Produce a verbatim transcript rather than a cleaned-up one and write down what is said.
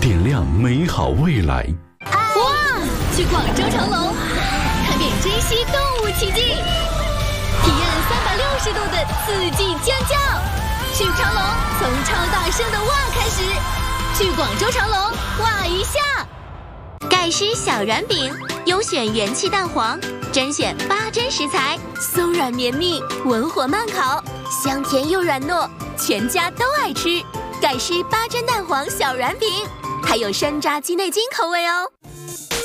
点亮美好未来。 哇！去广州长隆，看遍珍稀动物奇迹，体验三百六十度的刺激尖叫。去长隆，从超大声的哇开始。去广州长隆，哇一下。 盖诗小软饼，优选元气蛋黄，甄选八珍食材，松软绵密，文火慢烤，香甜又软糯，全家都爱吃。盖诗八珍蛋黄小软饼，还有山楂鸡内金口味哦。